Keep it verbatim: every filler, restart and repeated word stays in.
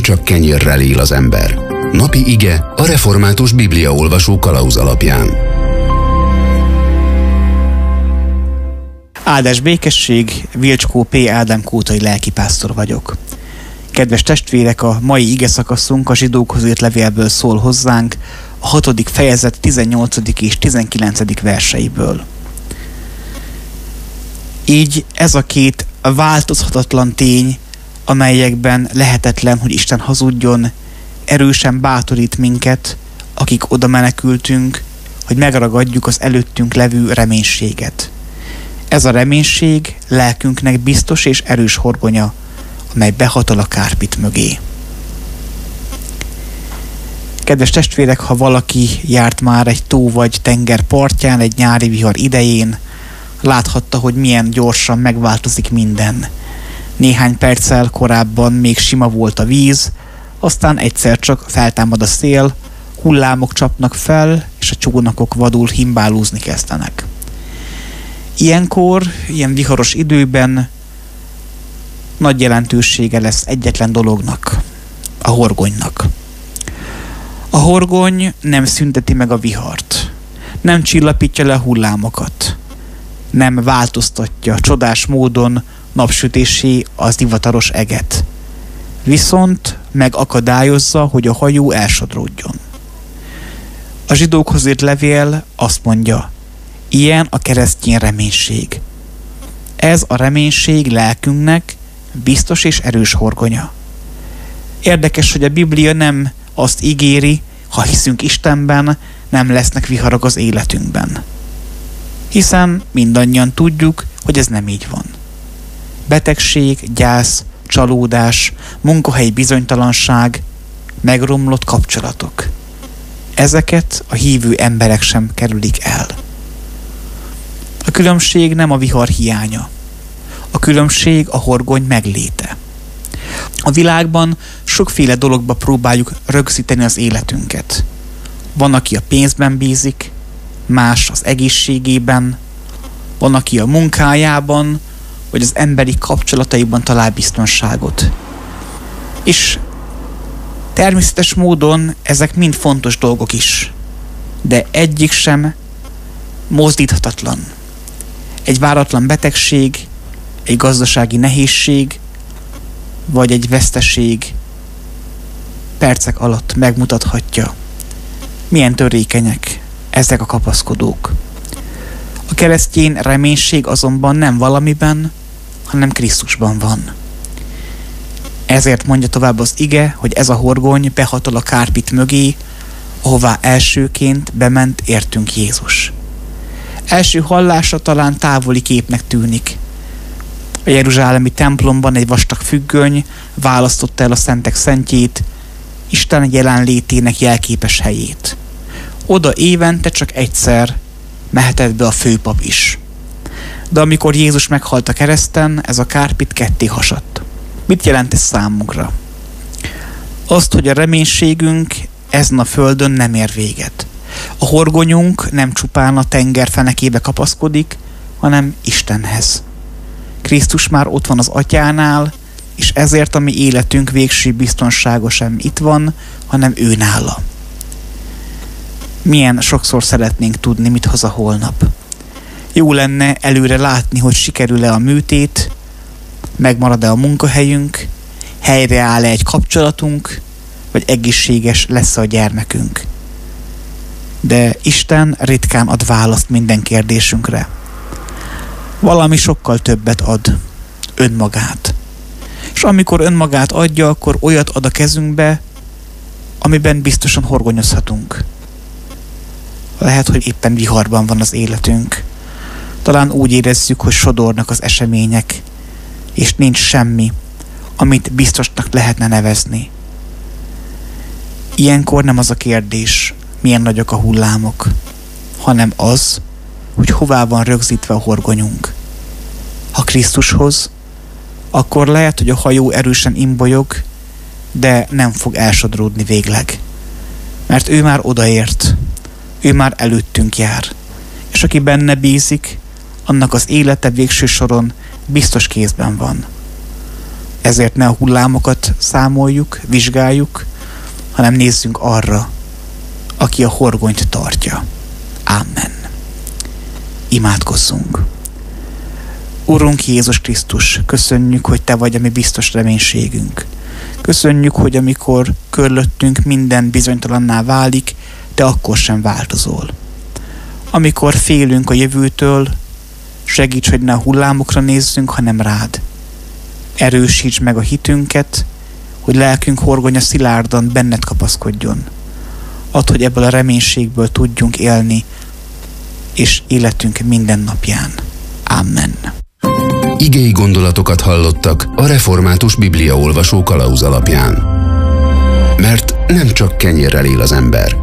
csak kenyérrel él az ember. Napi ige a református bibliaolvasó kalauz alapján. Áldás békesség, Vilcskó P. Ádám kótai lelkipásztor vagyok. Kedves testvérek, a mai ige szakaszunk a Zsidókhoz írt levélből szól hozzánk, a hatodik fejezet tizennyolcadik és tizenkilencedik verseiből. Így ez a két változhatatlan tény, amelyekben lehetetlen, hogy Isten hazudjon, erősen bátorít minket, akik oda menekültünk, hogy megragadjuk az előttünk levő reménységet. Ez a reménység lelkünknek biztos és erős horgonya, amely behatol a kárpit mögé. Kedves testvérek, ha valaki járt már egy tó vagy tenger partján egy nyári vihar idején, láthatta, hogy milyen gyorsan megváltozik minden. Néhány perccel korábban még sima volt a víz, aztán egyszer csak feltámad a szél, hullámok csapnak fel, és a csónakok vadul himbálózni kezdenek. Ilyenkor, ilyen viharos időben nagy jelentősége lesz egyetlen dolognak, a horgonynak. A horgony nem szünteti meg a vihart, nem csillapítja le a hullámokat, nem változtatja csodás módon napsütésé az divataros eget, viszont megakadályozza, hogy a hajó elsodródjon. A Zsidókhoz írt levél azt mondja, ilyen a keresztény reménység. Ez a reménység lelkünknek biztos és erős horgonya. Érdekes, hogy a Biblia nem azt ígéri, ha hiszünk Istenben, nem lesznek viharok az életünkben. Hiszen mindannyian tudjuk, hogy ez nem így van. Betegség, gyász, csalódás, munkahelyi bizonytalanság, megromlott kapcsolatok. Ezeket a hívő emberek sem kerülik el. A különbség nem a vihar hiánya. A különbség a horgony megléte. A világban sokféle dologba próbáljuk rögzíteni az életünket. Van, aki a pénzben bízik, más az egészségében, van, aki a munkájában, vagy az emberi kapcsolataiban talál biztonságot. És természetes módon ezek mind fontos dolgok is, de egyik sem mozdíthatatlan. Egy váratlan betegség, egy gazdasági nehézség, vagy egy veszteség percek alatt megmutathatja, milyen törékenyek ezek a kapaszkodók. A keresztény reménység azonban nem valamiben, hanem Krisztusban van. Ezért mondja tovább az ige, hogy ez a horgony behatol a kárpit mögé, ahová elsőként bement értünk Jézus. Első hallásra talán távoli képnek tűnik. A jeruzsálemi templomban egy vastag függöny választotta el a szentek szentjét, Isten jelenlétének jelképes helyét. Oda évente csak egyszer mehetett be a főpap is. De amikor Jézus meghalt a kereszten, ez a kárpit ketté hasadt. Mit jelent ez számunkra? Azt, hogy a reménységünk ezen a földön nem ér véget. A horgonyunk nem csupán a tenger fenekébe kapaszkodik, hanem Istenhez. Krisztus már ott van az Atyánál, és ezért a mi életünk végső biztonsága sem itt van, hanem ő nála. Milyen sokszor szeretnénk tudni, mit hoz a holnap. Jó lenne előre látni, hogy sikerül-e a műtét, megmarad-e a munkahelyünk, helyreáll-e egy kapcsolatunk, vagy egészséges lesz a gyermekünk. De Isten ritkán ad választ minden kérdésünkre. Valami sokkal többet ad, önmagát. És amikor önmagát adja, akkor olyat ad a kezünkbe, amiben biztosan horgonyozhatunk. Lehet, hogy éppen viharban van az életünk. Talán úgy érezzük, hogy sodornak az események, és nincs semmi, amit biztosnak lehetne nevezni. Ilyenkor nem az a kérdés, milyen nagyok a hullámok, hanem az, hogy hová van rögzítve a horgonyunk. Ha Krisztushoz, akkor lehet, hogy a hajó erősen imbolyog, de nem fog elsodródni végleg. Mert ő már odaért, ő már előttünk jár, és aki benne bízik, annak az élete végső soron biztos kézben van. Ezért ne a hullámokat számoljuk, vizsgáljuk, hanem nézzünk arra, aki a horgonyt tartja. Amen. Imádkozzunk. Urunk Jézus Krisztus, köszönjük, hogy Te vagy a mi biztos reménységünk. Köszönjük, hogy amikor körülöttünk minden bizonytalanná válik, Te akkor sem változol. Amikor félünk a jövőtől, segíts, hogy ne a hullámokra nézzünk, hanem rád. Erősíts meg a hitünket, hogy lelkünk horgonya szilárdan benned kapaszkodjon. Add, hogy ebből a reménységből tudjunk élni, és életünk minden napján. Amen. Igei gondolatokat hallottak a Református Bibliaolvasó kalauz alapján. Mert nem csak kenyérrel él az ember,